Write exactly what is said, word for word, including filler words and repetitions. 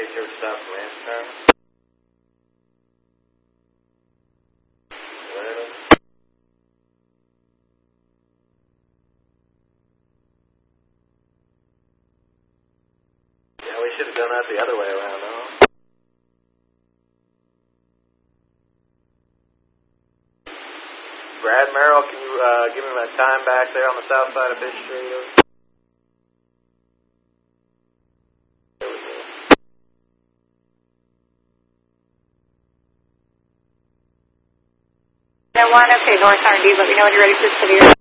Hey, Church stop from Lansing. Yeah, we should have done that the other way around, huh? Brad Merrill, can you uh, give me my time back there on the south side of Fish Street? There we go. one, okay, North R and D, let me know when you're ready for severe.